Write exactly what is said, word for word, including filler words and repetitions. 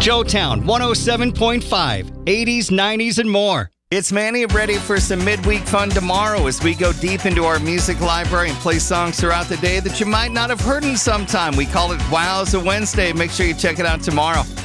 Joetown one oh seven point five, eighties, nineties, and more. It's Manny ready for some midweek fun tomorrow as we go deep into our music library and play songs throughout the day that you might not have heard in some time. We call it Wowza Wednesday. Make sure you check it out tomorrow.